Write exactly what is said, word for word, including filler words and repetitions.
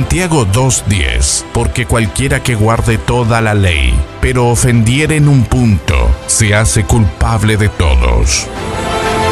Santiago dos diez, porque cualquiera que guarde toda la ley, pero ofendiere en un punto, se hace culpable de todos.